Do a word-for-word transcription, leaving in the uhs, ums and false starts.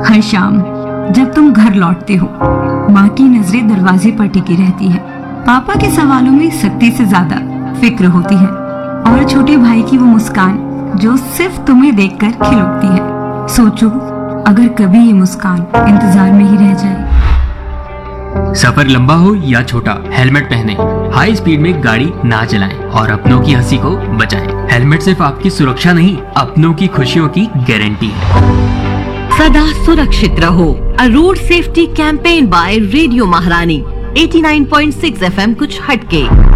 हर शाम जब तुम घर लौटते हो, माँ की नजरें दरवाजे पर टिकी रहती है। पापा के सवालों में सख्ती से ज्यादा फिक्र होती है और छोटे भाई की वो मुस्कान जो सिर्फ तुम्हें देखकर खिल उठती है। सोचो, अगर कभी ये मुस्कान इंतजार में ही रह जाए। सफर लंबा हो या छोटा, हेलमेट पहने, हाई स्पीड में गाड़ी ना चलाएं और अपनों की हंसी को बचाएं। हेलमेट सिर्फ आपकी सुरक्षा नहीं, अपनों की खुशियों की गारंटी है। सदा सुरक्षित रहो। अ road safety campaign bye radio महारानी eighty nine point six F M कुछ हटके।